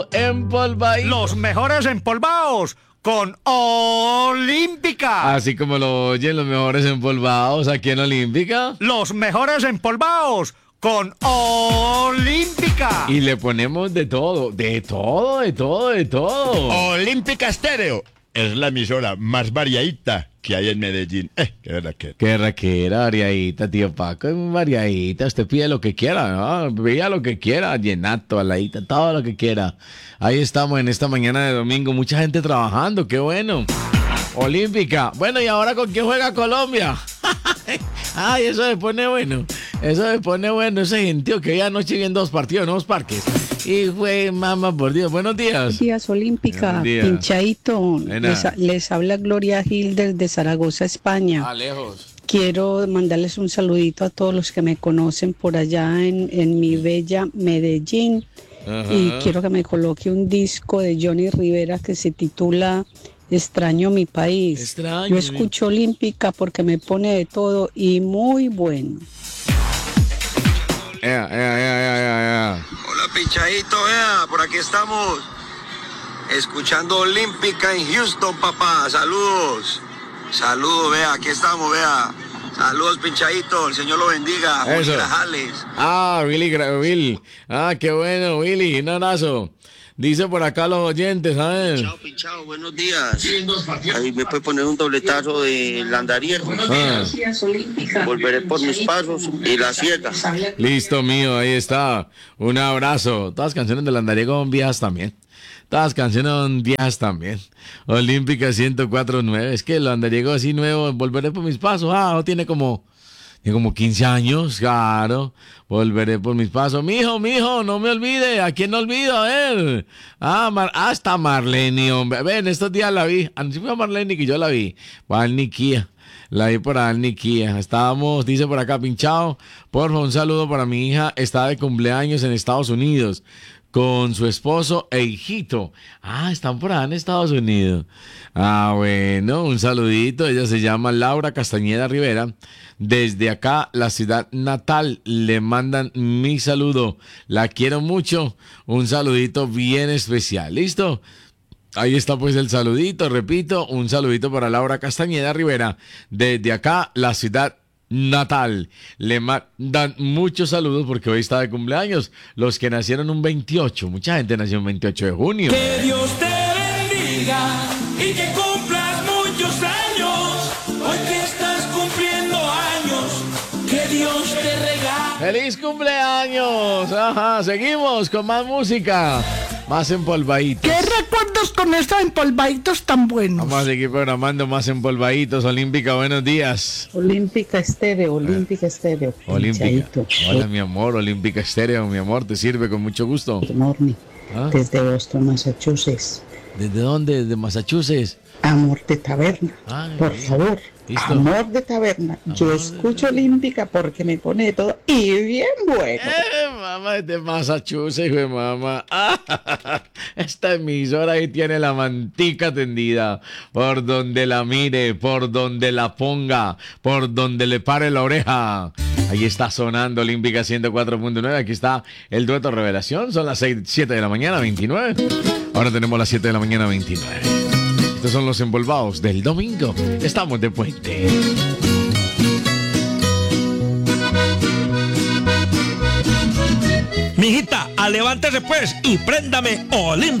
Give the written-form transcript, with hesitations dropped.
Empolvadito. Los mejores empolvados con Olímpica. Así como lo oyen, los mejores empolvados aquí en Olímpica. Los mejores empolvados con Olímpica. Y le ponemos de todo, de todo, de todo, de todo. Olímpica Estéreo es la emisora más variadita que hay en Medellín. Qué verdad que. Qué raquera, variadita, tío Paco, es muy variadita. Usted pide lo que quiera, ¿no? Pida lo que quiera, llenato, aladita, todo lo que quiera. Ahí estamos en esta mañana de domingo, mucha gente trabajando, qué bueno. Olímpica. Bueno, ¿y ahora con quién juega Colombia? Ay, eso se pone bueno. Eso se pone bueno. Ese gentío que hoy anoche vi en 2 partidos, en 2 parques. Y fue, mamá, por Dios. Buenos días. Buenos días, Olímpica. Buenos días. Pinchadito. Buena. Les habla Gloria Gil desde Zaragoza, España. Lejos. Quiero mandarles un saludito a todos los que me conocen por allá en mi bella Medellín. Ajá. Y quiero que me coloque un disco de Johnny Rivera que se titula Extraño mi país. Extraño Yo mi- escucho Olímpica porque me pone de todo y muy bueno. Hola Pinchadito, vea, por aquí estamos escuchando Olímpica en Houston, papá. Saludos, saludos, vea, aquí estamos, vea. Saludos Pinchadito, el Señor lo bendiga. Julio Eso. Grajales. Willy. Qué bueno, Willy. Un abrazo. Dice por acá los oyentes, ¿sabes? Chao, Pinchado, buenos días. Ahí me puede poner un dobletazo de Landariego. Ah, Volveré por mis pasos y la ciega. listo, mío, ahí está. Un abrazo. Todas las canciones de Landariego son viejas también. Todas las canciones son viejas también. Olímpica 104.9. Es que el Landariego así nuevo, volveré por mis pasos. Tiene como 15 años, claro. Volveré por mis pasos. Mijo, no me olvide. ¿A quién no olvido? A ver. Hasta Marlene, hombre. Ven, estos días la vi. Sí fue a Marlene que yo la vi. Va al Niquía. La vi por al Niquía. Estábamos, dice por acá, Pinchado. Porfa, un saludo para mi hija. Está de cumpleaños en Estados Unidos con su esposo e hijito. Están por allá en Estados Unidos. Bueno, un saludito. Ella se llama Laura Castañeda Rivera. Desde acá, la ciudad natal, le mandan mi saludo. La quiero mucho. Un saludito bien especial. ¿Listo? Ahí está pues el saludito. Repito, un saludito para Laura Castañeda Rivera. Desde acá, la ciudad natal. Le mandan muchos saludos porque hoy está de cumpleaños. Los que nacieron un 28. Mucha gente nació un 28 de junio. Que Dios te bendiga y que cumplas muchos años. Hoy que estás cumpliendo años, que Dios te regale. ¡Feliz cumpleaños! Seguimos con más música. Más empolvaditos. ¿Qué recuerdos con estos empolvaditos tan buenos? Vamos a seguir programando más empolvaditos. Olímpica, buenos días. Olímpica Estéreo, Olímpica Estéreo. Olímpica. Pinchadito. Hola, mi amor. Olímpica Estéreo, mi amor. Te sirve con mucho gusto. Good morning. Desde Boston, Massachusetts. ¿Desde dónde? ¿De Massachusetts? Amor de taberna, por bien. favor. Listo. Amor de taberna. Yo escucho Olímpica porque me pone de todo y bien bueno. Mamá es de Massachusetts, hijo de mamá. Esta emisora ahí tiene la mantica tendida. Por donde la mire, por donde la ponga, por donde le pare la oreja. Ahí está sonando Olímpica 104.9. Aquí está el dueto Revelación. Son las 7 de la mañana, 29. Ahora tenemos las 7 de la mañana, 29. Estos son los empolvados del domingo. Estamos de puente. Mijita, levántese pues y préndame Olímpica.